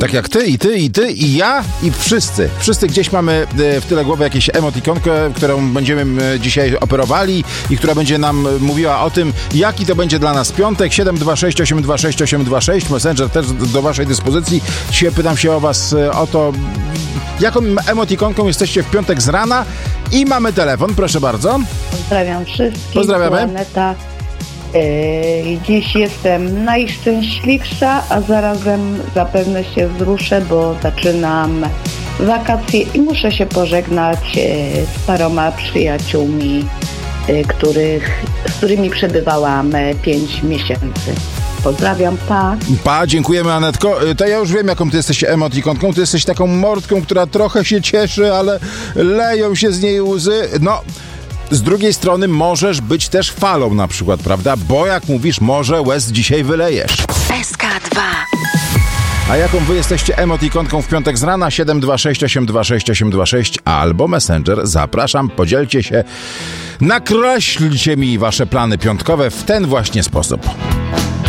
Tak jak ty, i ja, i wszyscy. Wszyscy gdzieś mamy w tyle głowy jakieś emotikonkę, którą będziemy dzisiaj operowali i która będzie nam mówiła o tym, jaki to będzie dla nas piątek. 726 826 826. Messenger też do waszej dyspozycji. Dzisiaj pytam się o was o to, jaką emotikonką jesteście w piątek z rana. I mamy telefon, proszę bardzo. Pozdrawiam wszystkich. Pozdrawiamy. Aneta. Dziś jestem najszczęśliwsza, a zarazem zapewne się wzruszę, bo zaczynam wakacje i muszę się pożegnać z paroma przyjaciółmi, z którymi przebywałam 5 miesięcy. Pozdrawiam, pa. Dziękujemy, Anetko. To ja już wiem, jaką ty jesteś emotikonką. Ty jesteś taką mordką, która trochę się cieszy, ale leją się z niej łzy. No, z drugiej strony możesz być też falą na przykład, prawda? Bo jak mówisz, może łez dzisiaj wylejesz. SK2. A jaką wy jesteście emotikonką w piątek z rana? 726 826 826 albo Messenger. Zapraszam, podzielcie się. Nakreślcie mi wasze plany piątkowe w ten właśnie sposób.